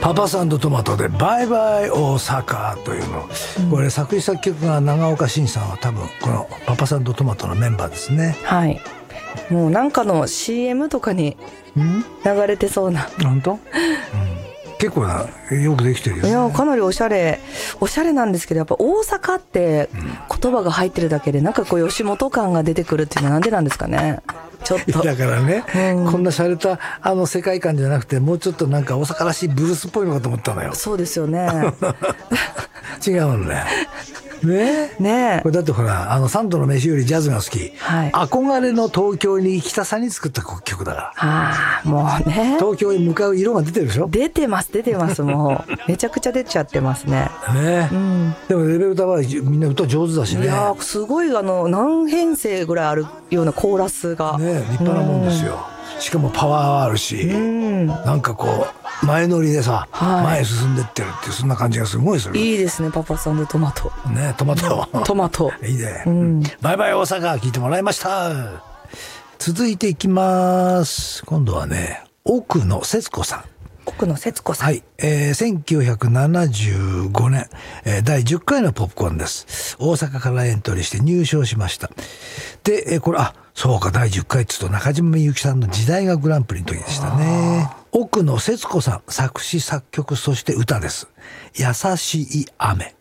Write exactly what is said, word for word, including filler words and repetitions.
パパさんとトマトでバイバイ大阪というの、うん、これ作詞作曲が長岡伸さんは多分このパパさんとトマトのメンバーですね。 はい、もうなんかの シーエム とかに流れてそうな。 本当、うん、結構なよくできてるよね。 いやかなりおしゃれおしゃれなんですけど、やっぱ大阪って言葉が入ってるだけでなんかこう吉本感が出てくるっていうのはなんでなんですかね。ちょっとだからね、うん、こんな洒落たあの世界観じゃなくてもうちょっとなんか大阪らしいブルースっぽいのかと思ったのよ。 そうですよね違うんだよねえねえ、これだってほらあのサンドの飯よりジャズが好き、はい、憧れの東京に来たさに作った曲だから。 ああもうね、 東京に向かう色が出てるでしょ。 出てます出てますもうめちゃくちゃ出ちゃってますね。 ねえ、うん、でもレベル高い、みんな歌上手だしね。 いやすごいあの何編成ぐらいあるようなコーラスが、 ね、立派なもんですよ。しかもパワーあるし、うん、なんかこう前乗りでさ、はい、前進んでってるっていうそんな感じがすごいする。 いいですねパパさんでトマトね、トマトトマトいいね、うん、バイバイ大阪聞いてもらいました。続いていきます。今度はね奥野節子さん。 奥野節子さん、 はい、えー、せんきゅうひゃくななじゅうごねん、えー、だいじゅっかいのポップコーンです。大阪からエントリーして入賞しました。で、えー、これあそうかだいじゅっかいっつうと中島みゆきさんの時代がグランプリの時でしたね。奥野節子さん作詞作曲そして歌です。優しい雨。